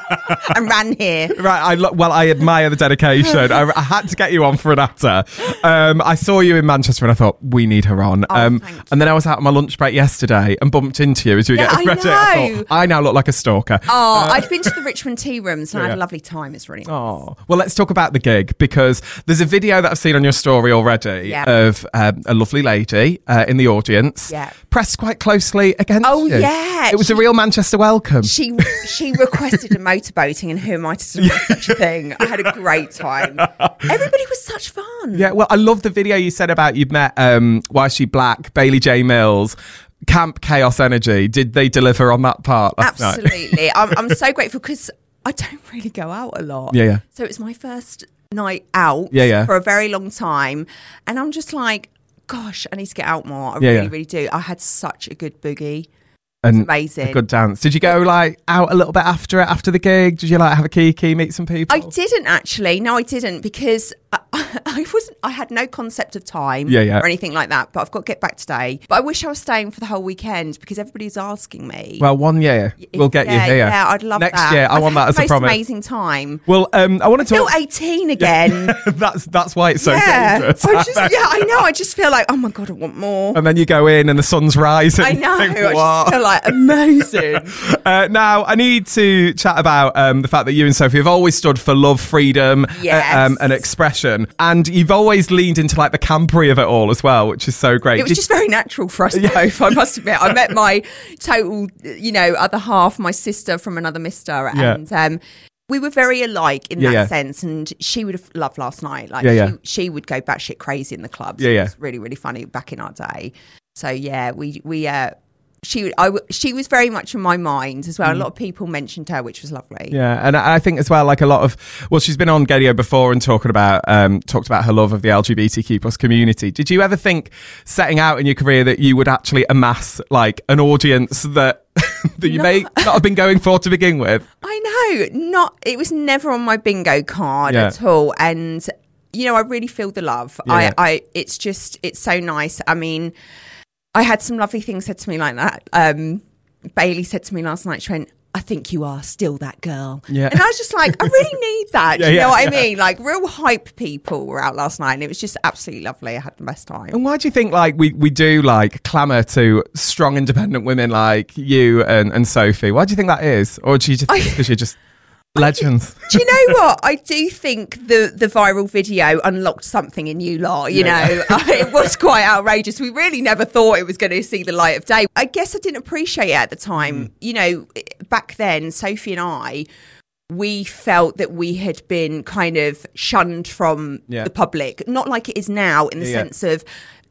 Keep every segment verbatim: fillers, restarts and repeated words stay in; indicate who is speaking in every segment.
Speaker 1: and ran here.
Speaker 2: Right, I lo- well, I admire the dedication. I, I had to get you on for an actor. Um, I saw you in Manchester and I thought, we need her on.
Speaker 1: Oh,
Speaker 2: um,
Speaker 1: thank you.
Speaker 2: and then I was out on my lunch break yesterday and bumped into you as you were
Speaker 1: Yeah,
Speaker 2: getting
Speaker 1: I
Speaker 2: ready. I
Speaker 1: know.
Speaker 2: thought, I now look like a stalker.
Speaker 1: Oh,
Speaker 2: Uh,
Speaker 1: I'd been to the Richmond Tea Rooms and I
Speaker 2: Yeah.
Speaker 1: had a lovely time. It's really nice.
Speaker 2: Oh, well, let's talk about the gig, because there's a video that I've seen on your story already
Speaker 1: Yeah.
Speaker 2: of um, a lovely lady uh, in the audience,
Speaker 1: Yeah.
Speaker 2: pressed quite closely against
Speaker 1: Oh,
Speaker 2: you.
Speaker 1: yeah.
Speaker 2: It was
Speaker 1: She-
Speaker 2: a real Manchester welcome.
Speaker 1: She she requested a motorboating, and who am I to support such a thing? I had a great time. Everybody was such fun.
Speaker 2: Yeah, well, I love the video you said about you'd met um, Why Is She Black, Bailey J. Mills, Camp Chaos Energy. Did they deliver on that part last night?
Speaker 1: Absolutely. I'm, I'm so grateful because I don't really go out a lot.
Speaker 2: Yeah, yeah.
Speaker 1: So it's my first night out
Speaker 2: Yeah, yeah.
Speaker 1: for a very long time. And I'm just like, gosh, I need to get out more. I
Speaker 2: Yeah,
Speaker 1: really,
Speaker 2: yeah.
Speaker 1: really do. I had such a good boogie.
Speaker 2: And
Speaker 1: amazing.
Speaker 2: a good dance. Did you go like out a little bit after it, after the gig? Did you like have a kiki, meet some people?
Speaker 1: I didn't actually. No, I didn't because I, I wasn't. I had no concept of time
Speaker 2: Yeah, yeah.
Speaker 1: or anything like that. But I've got to get back today. But I wish I was staying for the whole weekend because everybody's asking me.
Speaker 2: Well, one year we'll get
Speaker 1: yeah,
Speaker 2: you here.
Speaker 1: Yeah, I'd love
Speaker 2: Next
Speaker 1: that.
Speaker 2: year, I
Speaker 1: I've
Speaker 2: want
Speaker 1: had
Speaker 2: that as
Speaker 1: the
Speaker 2: a
Speaker 1: most
Speaker 2: promise.
Speaker 1: amazing time.
Speaker 2: Well, um, I want to
Speaker 1: Still
Speaker 2: talk.
Speaker 1: eighteen again.
Speaker 2: that's that's why it's so
Speaker 1: yeah.
Speaker 2: dangerous.
Speaker 1: I just, yeah, I know. I just feel like, oh my God, I want more.
Speaker 2: And then you go in and the sun's rising.
Speaker 1: I know.
Speaker 2: Think,
Speaker 1: I just
Speaker 2: what?
Speaker 1: feel like amazing.
Speaker 2: Uh, now, I need to chat about um, the fact that you and Sophie have always stood for love, freedom,
Speaker 1: Yes.
Speaker 2: uh, um, and expression. And you've always leaned into like the campery of it all as well, which is so great.
Speaker 1: It was
Speaker 2: Did-
Speaker 1: just very natural for us both, I must admit. I met my total, you know, other half, my sister from another mister,
Speaker 2: Yeah.
Speaker 1: and um, we were very alike in
Speaker 2: Yeah,
Speaker 1: that
Speaker 2: yeah.
Speaker 1: sense. And she would have loved Last Night. Like
Speaker 2: Yeah, yeah.
Speaker 1: She, she would go batshit crazy in the clubs.
Speaker 2: Yeah,
Speaker 1: It
Speaker 2: yeah.
Speaker 1: was really, really funny back in our day. So yeah, we we uh, she I w- she was very much in my mind as well. A lot of people mentioned her, which was lovely.
Speaker 2: Mm. Yeah, and I I think as well, like a lot of, well, she's been on Gedio before and talking about, um, talked about her love of the L G B T Q plus community. Did you ever think, setting out in your career, that you would actually amass like an audience that that you
Speaker 1: No.
Speaker 2: may not have been going for to begin with?
Speaker 1: I know, not it was never on my bingo card
Speaker 2: Yeah.
Speaker 1: at all, and you know, I really feel the love.
Speaker 2: Yeah,
Speaker 1: I,
Speaker 2: yeah.
Speaker 1: I, it's just, it's so nice. I mean, I had some lovely things said to me like that. Um, Bailey said to me last night, she went, I think you are still that girl.
Speaker 2: Yeah.
Speaker 1: And I was just like, I really need that.
Speaker 2: Yeah,
Speaker 1: Do you
Speaker 2: yeah,
Speaker 1: know what
Speaker 2: yeah.
Speaker 1: I mean? Like real hype people were out last night and it was just absolutely lovely. I had the best time.
Speaker 2: And why do you think like we, we do like clamour to strong independent women like you and, and Sophie? Why do you think that is? Or do you just
Speaker 1: I-
Speaker 2: think because you're just legends?
Speaker 1: Do you know what? I do think the the viral video unlocked something in you lot, you
Speaker 2: Yeah.
Speaker 1: know. It was quite outrageous. We really never thought it was going to see the light of day. I guess I didn't appreciate it at the time.
Speaker 2: Mm.
Speaker 1: You know, back then, Sophie and I, we felt that we had been kind of shunned from
Speaker 2: Yeah.
Speaker 1: the public. Not like it is now in the
Speaker 2: Yeah, yeah.
Speaker 1: sense of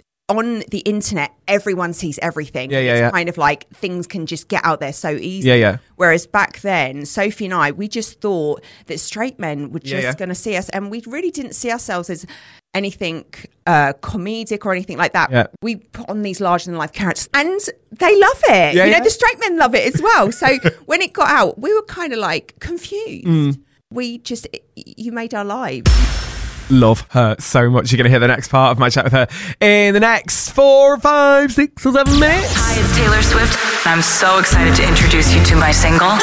Speaker 1: on the internet, everyone sees everything.
Speaker 2: Yeah, yeah,
Speaker 1: it's
Speaker 2: yeah.
Speaker 1: kind of like things can just get out there so easy.
Speaker 2: Yeah, yeah.
Speaker 1: Whereas back then, Sophie and I, we just thought that straight men were just
Speaker 2: Yeah, yeah.
Speaker 1: going to see us, and we really didn't see ourselves as anything uh, comedic or anything like that.
Speaker 2: Yeah.
Speaker 1: We put on these larger than life characters, and they love it.
Speaker 2: Yeah,
Speaker 1: you know,
Speaker 2: yeah.
Speaker 1: the straight men love it as well. So when it got out, we were kind of like confused.
Speaker 2: Mm.
Speaker 1: We just, you made our lives.
Speaker 2: Love her so much. You're going to hear the next part of my chat with her in the next four, five, six, or seven minutes.
Speaker 3: Hi, it's Taylor Swift. I'm so excited to introduce you to my single.